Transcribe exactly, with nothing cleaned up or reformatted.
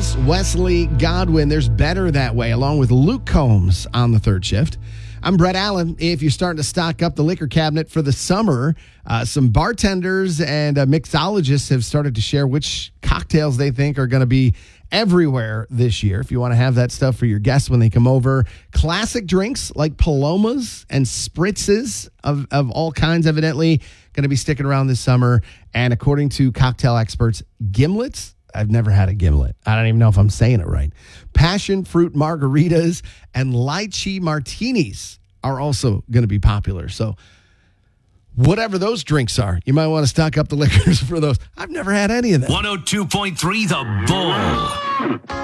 Miles, Wesley, Godwin. There's Better That Way, along with Luke Combs on the third shift. I'm Brett Allen. If you're starting to stock up the liquor cabinet for the summer, uh, some bartenders and uh, mixologists have started to share which cocktails they think are going to be everywhere this year. If you want to have that stuff for your guests when they come over, classic drinks like Palomas and spritzes of, of all kinds, evidently, going to be sticking around this summer. And according to cocktail experts, gimlets. I've never had a gimlet. I don't even know if I'm saying it right. Passion fruit margaritas and lychee martinis are also going to be popular. So whatever those drinks are, you might want to stock up the liquors for those. I've never had any of them. one oh two point three The Bull.